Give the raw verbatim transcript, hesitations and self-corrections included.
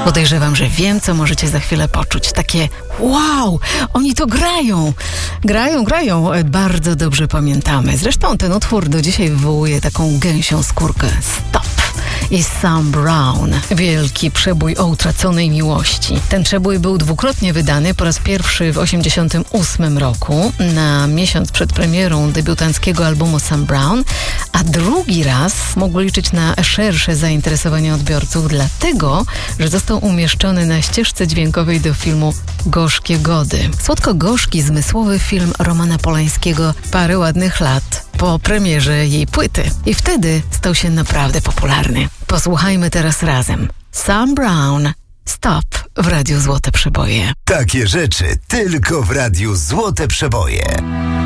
Podejrzewam, że wiem, co możecie za chwilę poczuć. Takie wow, oni to grają. Grają, grają. Bardzo dobrze pamiętamy. Zresztą ten utwór do dzisiaj wywołuje taką gęsią skórkę. Stop. I Sam Brown. Wielki przebój o utraconej miłości. Ten przebój był dwukrotnie wydany. Po raz pierwszy w osiemdziesiątym ósmym roku, na miesiąc przed premierą debiutanckiego albumu Sam Brown, a drugi raz mógł liczyć na szersze zainteresowanie odbiorców, dlatego, że został umieszczony na ścieżce dźwiękowej do filmu Gorzkie Gody. Słodko-gorzki, zmysłowy film Romana Polańskiego parę ładnych lat po premierze jej płyty. I wtedy stał się naprawdę popularny. Posłuchajmy teraz razem. Sam Brown, Stop w Radiu Złote Przeboje. Takie rzeczy tylko w Radiu Złote Przeboje.